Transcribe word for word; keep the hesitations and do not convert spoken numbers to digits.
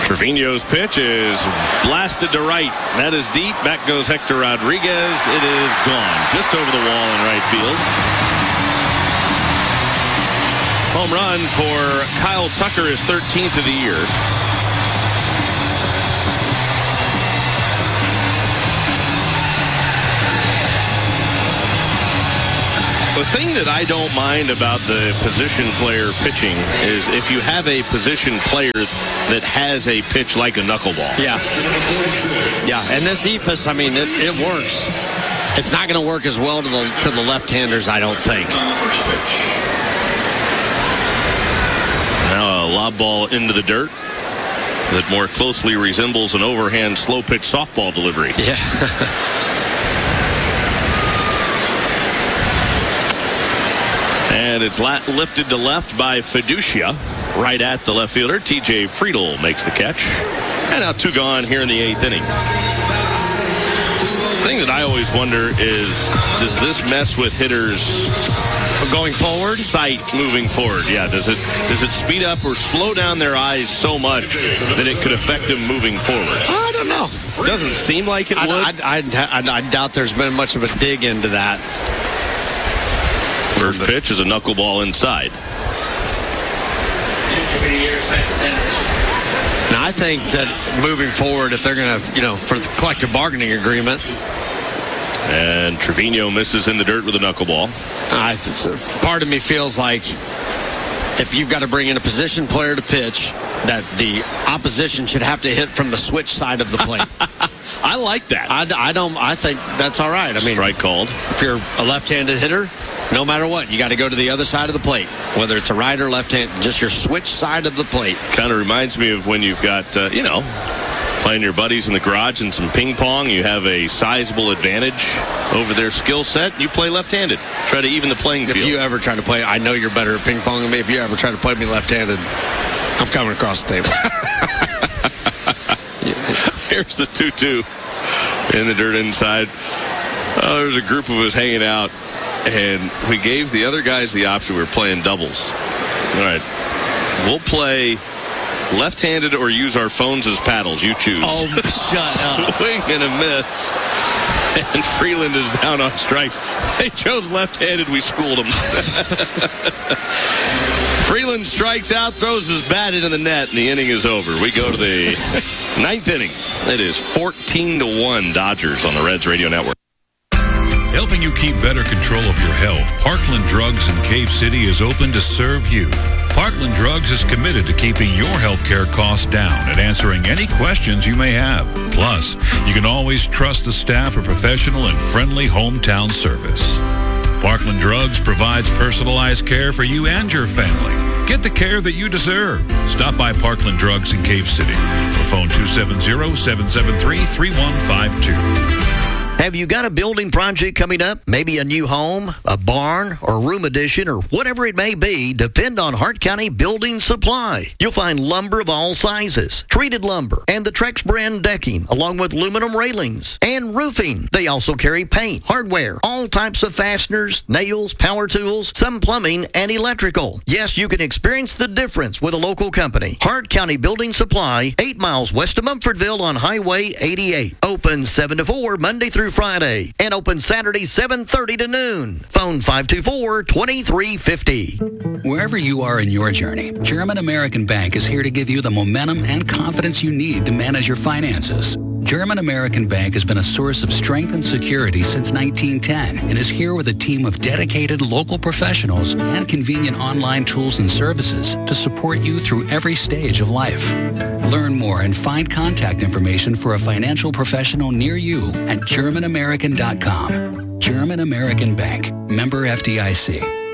Trevino's pitch is blasted to right. That is deep. Back goes Hector Rodriguez. It is gone. Just over the wall in right field. Home run for Kyle Tucker, his thirteenth of the year. The thing that I don't mind about the position player pitching is if you have a position player that has a pitch like a knuckleball. Yeah. Yeah, and this E F I S, I mean, it, it works. It's not going to work as well to the, to the left-handers, I don't think. Now a lob ball into the dirt that more closely resembles an overhand slow-pitch softball delivery. Yeah. And it's lifted to left by Fiducia, right at the left fielder. T J Friedel makes the catch. And now two gone here in the eighth inning. The thing that I always wonder is, does this mess with hitters going forward? Sight moving forward. Yeah, does it does it speed up or slow down their eyes so much that it could affect them moving forward? I don't know. It doesn't seem like it I, would. I, I, I, I doubt there's been much of a dig into that. First pitch is a knuckleball inside. Now, I think that moving forward, if they're going to, you know, for the collective bargaining agreement. And Trevino misses in the dirt with a knuckleball. I, part of me feels like if you've got to bring in a position player to pitch, that the opposition should have to hit from the switch side of the plate. I like that. I, I don't. I think that's all right. I mean, strike called. If you're a left-handed hitter, no matter what, you got to go to the other side of the plate, whether it's a right or left hand, just your switch side of the plate. Kind of reminds me of when you've got, uh, you know, playing your buddies in the garage and some ping pong. You have a sizable advantage over their skill set. You play left-handed. Try to even the playing field. If you ever try to play, I know you're better at ping pong than me. If you ever try to play me left-handed, I'm coming across the table. Here's the two two in the dirt inside. Oh, there's a group of us hanging out. And we gave the other guys the option. We were playing doubles. All right. We'll play left-handed or use our phones as paddles. You choose. Oh, shut up. Swing and a miss. And Freeland is down on strikes. They chose left-handed. We schooled them. Freeland strikes out, throws his bat into the net, and the inning is over. We go to the ninth inning. It is fourteen to one Dodgers on the Reds Radio Network. Helping you keep better control of your health, Parkland Drugs in Cave City is open to serve you. Parkland Drugs is committed to keeping your healthcare costs down and answering any questions you may have. Plus, you can always trust the staff for professional and friendly hometown service. Parkland Drugs provides personalized care for you and your family. Get the care that you deserve. Stop by Parkland Drugs in Cave City or phone two seven zero, seven seven three, three one five two. Have you got a building project coming up? Maybe a new home, a barn, or room addition, or whatever it may be, depend on Hart County Building Supply. You'll find lumber of all sizes, treated lumber, and the Trex brand decking, along with aluminum railings and roofing. They also carry paint, hardware, all types of fasteners, nails, power tools, some plumbing, and electrical. Yes, you can experience the difference with a local company. Hart County Building Supply, eight miles west of Mumfordville on Highway eighty-eight. Open seven to four, Monday through Friday, and open Saturday seven thirty to noon. Phone five two four, two three five zero. Wherever you are in your journey, German American Bank is here to give you the momentum and confidence you need to manage your finances. German American Bank has been a source of strength and security since nineteen ten and is here with a team of dedicated local professionals and convenient online tools and services to support you through every stage of life. Learn more and find contact information for a financial professional near you at german american dot com. German American Bank, member F D I C.